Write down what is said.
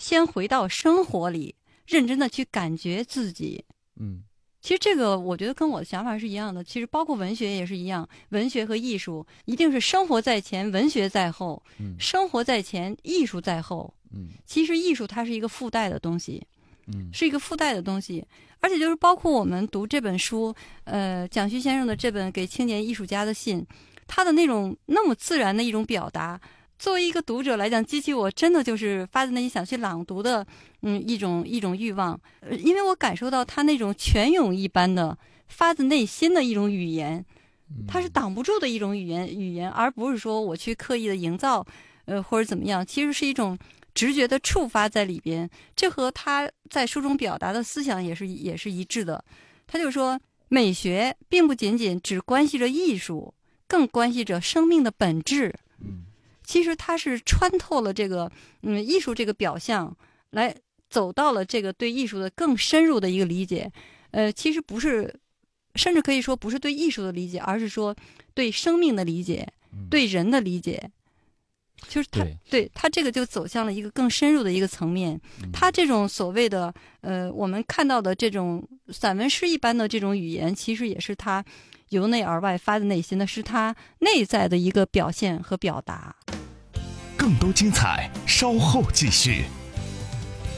先回到生活里，认真的去感觉自己。其实这个我觉得跟我的想法是一样的，其实包括文学也是一样，文学和艺术一定是生活在前，文学在后，生活在前，艺术在后。其实艺术它是一个附带的东西，是一个附带的东西，而且就是包括我们读这本书，蒋勋先生的这本《给青年艺术家的信》，他的那种那么自然的一种表达，作为一个读者来讲，激起我真的就是发自内心想去朗读的，一种欲望，因为我感受到他那种泉涌一般的发自内心的一种语言，它是挡不住的一种语言，而不是说我去刻意的营造，或者怎么样，其实是一种直觉的触发在里边，这和他在书中表达的思想也是一致的。他就说，美学并不仅仅只关系着艺术，更关系着生命的本质。其实它是穿透了这个艺术这个表象，来走到了这个对艺术的更深入的一个理解。其实不是，甚至可以说不是对艺术的理解，而是说对生命的理解，对人的理解。就是他这个就走向了一个更深入的一个层面。他这种所谓的我们看到的这种散文诗一般的这种语言，其实也是他由内而外发自内心的，是他内在的一个表现和表达。 更多精彩稍后继续。